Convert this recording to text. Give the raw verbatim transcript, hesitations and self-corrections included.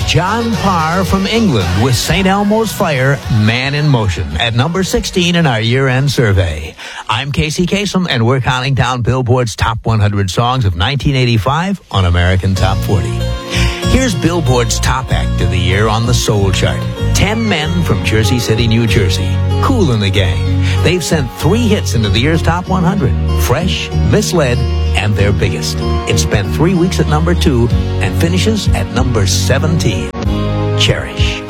John Parr from England with Saint Elmo's Fire, Man in Motion, at number sixteen in our year-end survey. I'm Casey Kasem, and we're counting down Billboard's top one hundred songs of nineteen eighty-five on American Top forty. Here's Billboard's top act of the year on the Soul Chart. Ten men from Jersey City, New Jersey. Kool and the Gang. They've sent three hits into the year's top one hundred. Fresh, Misled, and their biggest. It spent three weeks at number two and finishes at number seventeen. Cherish.